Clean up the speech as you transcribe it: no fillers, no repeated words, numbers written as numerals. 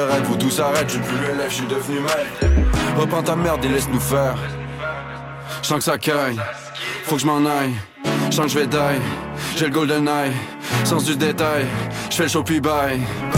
Vous tous arrête, je plus le lève, je suis devenu maître. Reprends ta merde et laisse-nous faire. J'sens que ça caille, faut que je m'en aille. J'sens que je vais die, j'ai le golden eye. Sens du détail, j'fais le show puis bye.